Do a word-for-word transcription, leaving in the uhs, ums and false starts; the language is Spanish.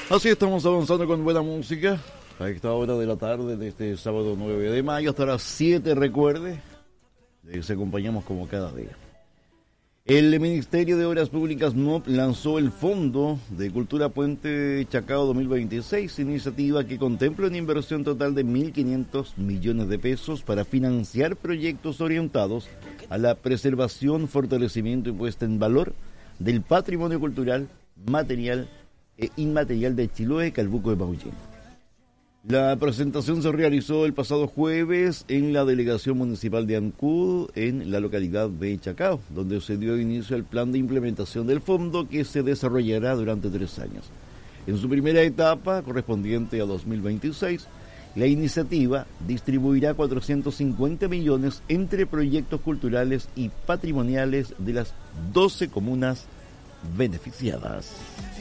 Así estamos avanzando con buena música a esta hora de la tarde de este sábado nueve de mayo hasta las siete, recuerde, les acompañamos como cada día. El Ministerio de Obras Públicas M O P lanzó el Fondo de Cultura Puente Chacao dos mil veintiséis, iniciativa que contempla una inversión total de mil quinientos millones de pesos para financiar proyectos orientados a la preservación, fortalecimiento y puesta en valor del patrimonio cultural, material e inmaterial de Chiloé, Calbuco de Maullín. La presentación se realizó el pasado jueves en la delegación municipal de Ancud, en la localidad de Chacao, donde se dio inicio al plan de implementación del fondo que se desarrollará durante tres años. En su primera etapa, correspondiente a dos mil veintiséis, la iniciativa distribuirá cuatrocientos cincuenta millones entre proyectos culturales y patrimoniales de las doce comunas beneficiadas.